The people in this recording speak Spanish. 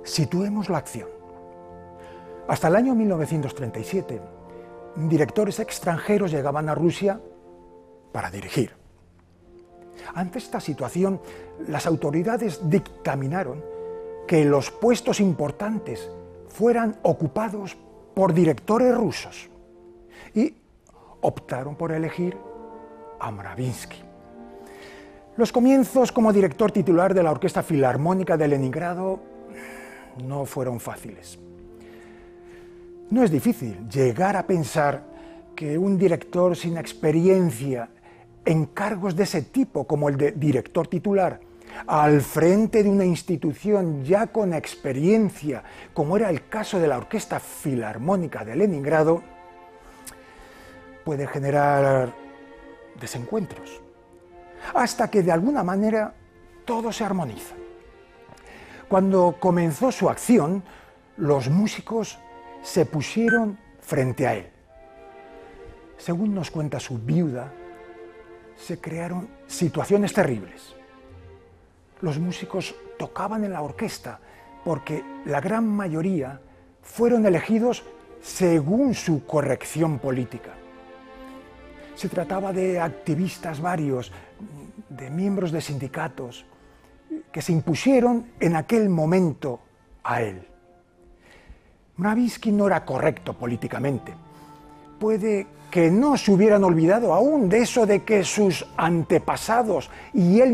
Situemos la acción. Hasta el año 1937, directores extranjeros llegaban a Rusia para dirigir. Ante esta situación, las autoridades dictaminaron que los puestos importantes fueran ocupados por directores rusos y optaron por elegir a Mravinsky. Los comienzos como director titular de la Orquesta Filarmónica de Leningrado no fueron fáciles. No es difícil llegar a pensar que un director sin experiencia en cargos de ese tipo, como el de director titular, al frente de una institución ya con experiencia, como era el caso de la Orquesta Filarmónica de Leningrado, puede generar desencuentros, hasta que de alguna manera todo se armoniza. Cuando comenzó su acción, los músicos se pusieron frente a él. Según nos cuenta su viuda, se crearon situaciones terribles. Los músicos tocaban en la orquesta porque la gran mayoría fueron elegidos según su corrección política. Se trataba de activistas varios, de miembros de sindicatos, que se impusieron en aquel momento a él. Mravinsky no era correcto políticamente. Puede que no se hubieran olvidado aún de eso de que sus antepasados y él